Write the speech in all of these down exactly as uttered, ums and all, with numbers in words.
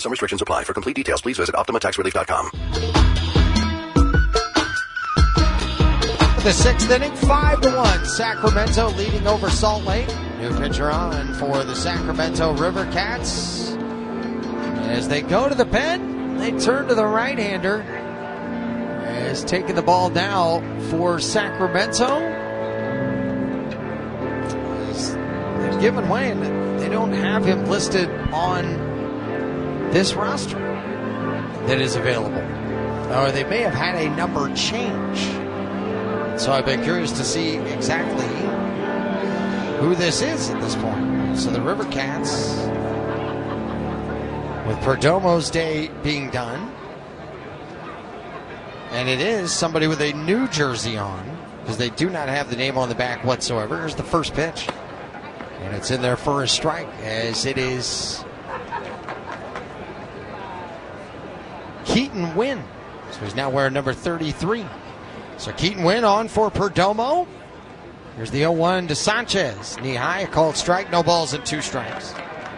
Some restrictions apply. For complete details, please visit Optima Tax Relief dot com. The sixth inning, five to one. Sacramento leading over Salt Lake. New pitcher on for the Sacramento River Cats. As they go to the pen, they turn to the right-hander. Is taking the ball now for Sacramento. They've given way, and they don't have him listed on this roster that is available. Or they may have had a number change. So I've been curious to see exactly who this is at this point. So the River Cats, with Perdomo's day being done, and it is somebody with a new jersey on, because they do not have the name on the back whatsoever. Here's the first pitch, and it's in there for a strike, as it is Keaton Wynn. So he's now wearing number thirty-three. So Keaton Wynn on for Perdomo. Here's the oh one to Sanchez. Knee high, a called strike, no balls and two strikes.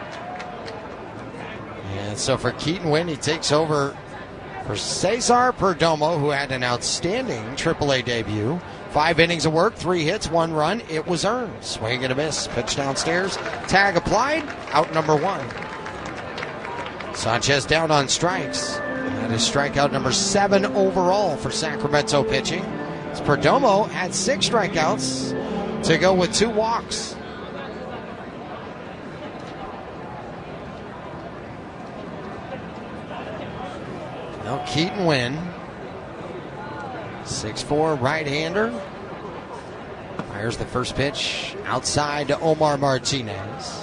And so for Keaton Wynn, he takes over for Cesar Perdomo, who had an outstanding triple A debut. Five innings of work, three hits, one run. It was earned. Swing and a miss. Pitch downstairs. Tag applied. Out number one. Sanchez down on strikes. That is strikeout number seven overall for Sacramento pitching. As Perdomo had six strikeouts to go with two walks. Now Keaton Wynn, six foot four right-hander. Fires the first pitch outside to Omar Martinez.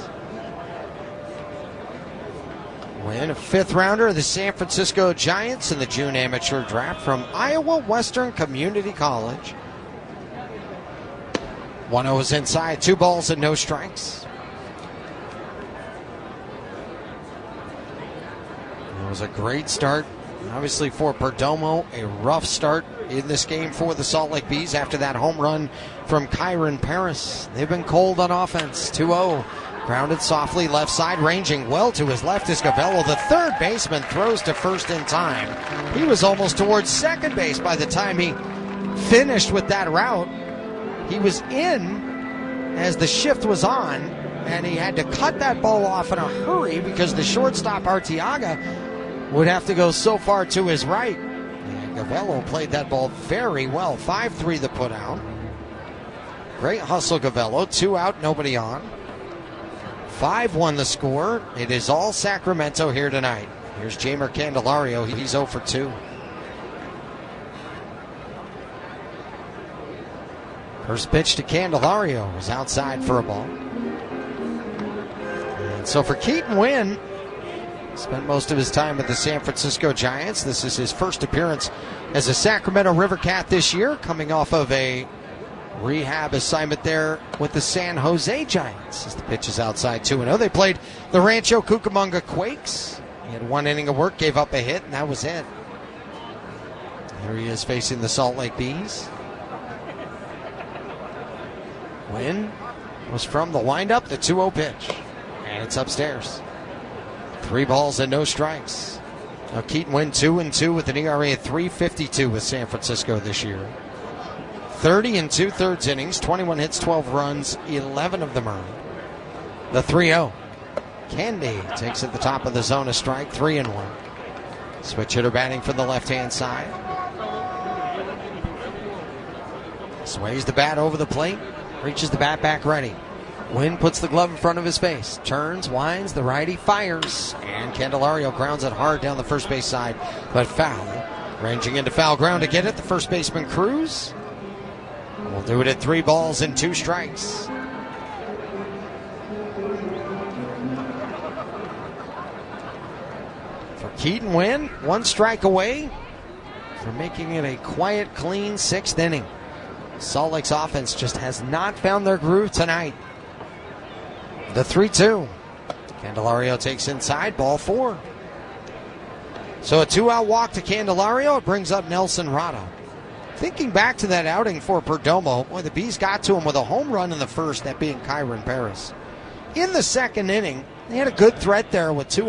Wynn, a fifth rounder of the San Francisco Giants in the June amateur draft from Iowa Western Community College. one oh is inside, two balls and no strikes. It was a great start, obviously, for Perdomo. A rough start in this game for the Salt Lake Bees after that home run from Kyron Paris. They've been cold on offense. two oh. Grounded softly left side, ranging well to his left is Gavello. The third baseman throws to first in time. He was almost towards second base by the time he finished with that route. He was in as the shift was on, and he had to cut that ball off in a hurry because the shortstop Arteaga would have to go so far to his right. And Gavello played that ball very well. five three the put out. Great hustle, Gavello. Two out, nobody on. five one the score. It is all Sacramento here tonight. Here's Jeimer Candelario. He's oh for two. First pitch to Candelario was outside for a ball. And so for Keaton Wynn, spent most of his time with the San Francisco Giants. This is his first appearance as a Sacramento River Cat this year, coming off of a rehab assignment there with the San Jose Giants. As the pitch is outside two and oh. They played the Rancho Cucamonga Quakes. He had one inning of work, gave up a hit, and that was it. Here he is facing the Salt Lake Bees. Wynn was from the windup, the two oh pitch. And it's upstairs. Three balls and no strikes. Now Keaton Wynn two and two with an E R A of three fifty-two with San Francisco this year. thirty and two-thirds innings, twenty-one hits, twelve runs, eleven of them earned. The three oh. Candy takes at the top of the zone a strike, three and one. Switch hitter batting from the left-hand side. Sways the bat over the plate, reaches the bat back ready. Wynn puts the glove in front of his face, turns, winds, the righty fires, and Candelario grounds it hard down the first base side, but foul. Ranging into foul ground to get it, the first baseman Cruz. We'll do it at three balls and two strikes. For Keaton Wynn, one strike away from making it a quiet, clean sixth inning. Salt Lake's offense just has not found their groove tonight. The three two. Candelario takes inside, ball four. So a two-out walk to Candelario. It brings up Nelson Rada. Thinking back to that outing for Perdomo, boy, the Bees got to him with a home run in the first, that being Kyron Paris. In the second inning, they had a good threat there with two